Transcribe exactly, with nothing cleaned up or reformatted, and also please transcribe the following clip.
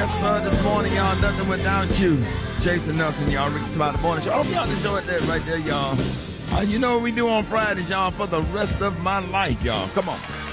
Yes, sir. This morning, y'all, nothing without you. Jason Nelson, y'all, Ricky Smiley Morning Show. I hope y'all enjoyed that right there, y'all. Uh, you know what we do on Fridays, y'all, for the rest of my life, y'all. Come on.